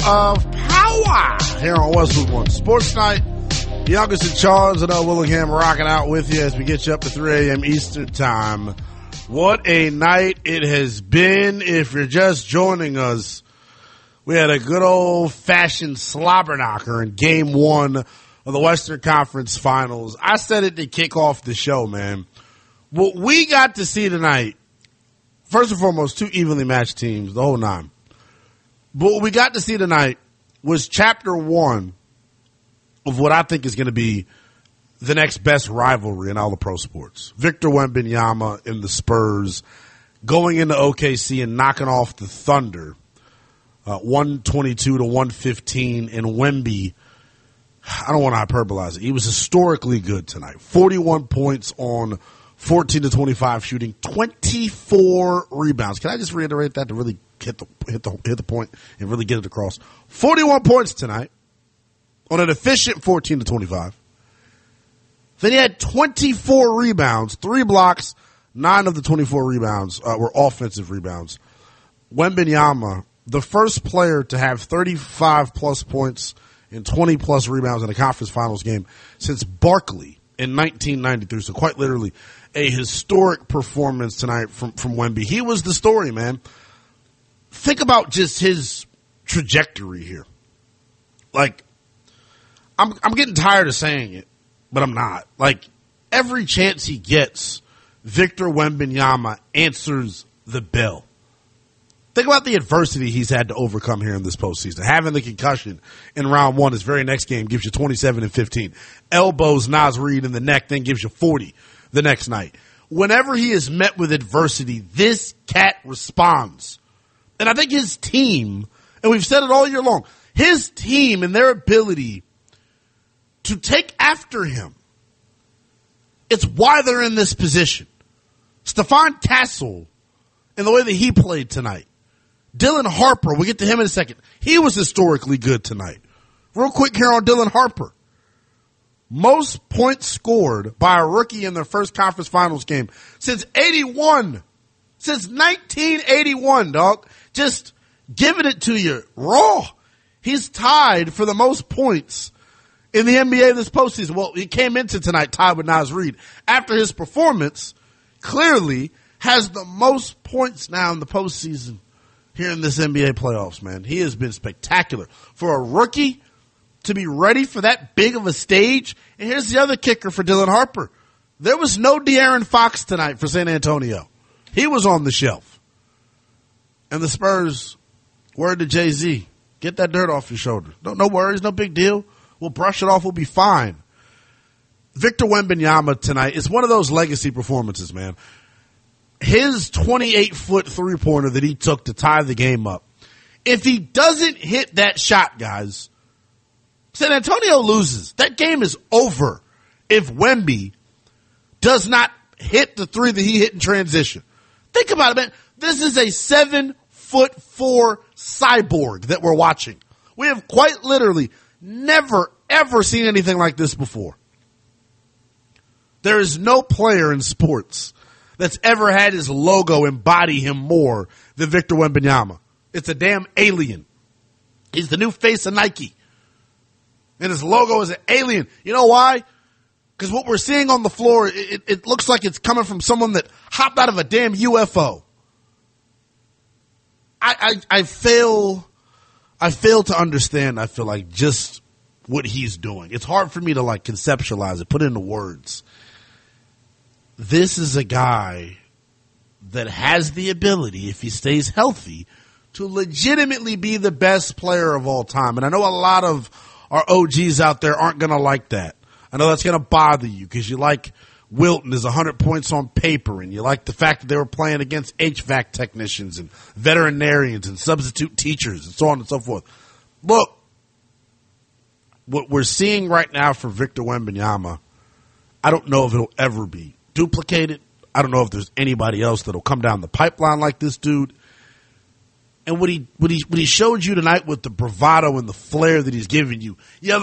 of power here on Westwood One Sports Night. Youngest and Charles and Willingham rocking out with you as we get you up to 3 a.m. Eastern Time. What a night it has been. If you're just joining us, we had a good old-fashioned slobber knocker in Game 1 of the Western Conference Finals. I said it to kick off the show, man. What we got to see tonight, first and foremost, two evenly matched teams, the whole nine. But what we got to see tonight was chapter 1 of what I think is going to be the next best rivalry in all the pro sports. Victor Wembanyama and the Spurs going into OKC and knocking off the Thunder 122 to 115. And Wemby, I don't want to hyperbolize it, he was historically good tonight. 41 points on 14 to 25 shooting, 24 rebounds. Can I just reiterate that to really hit the point and really get it across? 41 points tonight on an efficient 14 to 25. Then he had 24 rebounds, 3 blocks, 9 of the 24 rebounds were offensive rebounds. Wembanyama, the first player to have 35-plus points and 20-plus rebounds in a conference finals game since Barkley in 1993. So quite literally a historic performance tonight from Wemby. He was the story, man. Think about just his trajectory here. Like, I'm getting tired of saying it, but I'm not. Like, every chance he gets, Victor Wembanyama answers the bell. Think about the adversity he's had to overcome here in this postseason. Having the concussion in round 1, his very next game, gives you 27 and 15. Elbows Naz Reid in the neck, then gives you 40 the next night. Whenever he is met with adversity, this cat responds. And I think his team, and we've said it all year long, his team and their ability to take after him, it's why they're in this position. Stephon Castle, in the way that he played tonight. Dylan Harper, we'll get to him in a second. He was historically good tonight. Real quick here on Dylan Harper. Most points scored by a rookie in their first conference finals game since 81. Since 1981, dog. Just giving it to you raw. He's tied for the most points in the NBA this postseason. Well, he came into tonight tied with Naz Reid. After his performance, clearly has the most points now in the postseason here in this NBA playoffs, man. He has been spectacular. For a rookie to be ready for that big of a stage. And here's the other kicker for Dylan Harper. There was no De'Aaron Fox tonight for San Antonio. He was on the shelf. And the Spurs, word to Jay-Z, get that dirt off your shoulder. No worries, no big deal. We'll brush it off. We'll be fine. Victor Wembanyama tonight is one of those legacy performances, man. His 28-foot three-pointer that he took to tie the game up. If he doesn't hit that shot, guys, San Antonio loses. That game is over if Wemby does not hit the three that he hit in transition. Think about it, man. This is a 7'4" cyborg that we're watching. We have quite literally never, ever seen anything like this before. There is no player in sports that's ever had his logo embody him more than Victor Wembanyama. It's a damn alien. He's the new face of Nike. And his logo is an alien. You know why? Because what we're seeing on the floor, it looks like it's coming from someone that hopped out of a damn UFO. I fail to understand, I feel like, just what he's doing. It's hard for me to like conceptualize it, put it into words. This is a guy that has the ability, if he stays healthy, to legitimately be the best player of all time. And I know a lot of our OGs out there aren't going to like that. I know that's going to bother you because you like Wilton is 100 points on paper, and you like the fact that they were playing against HVAC technicians and veterinarians and substitute teachers and so on and so forth. Look, what we're seeing right now for Victor Wembanyama, I don't know if it'll ever be duplicated. I don't know if there's anybody else that'll come down the pipeline like this dude. And what he showed you tonight with the bravado and the flair that he's giving you, yeah,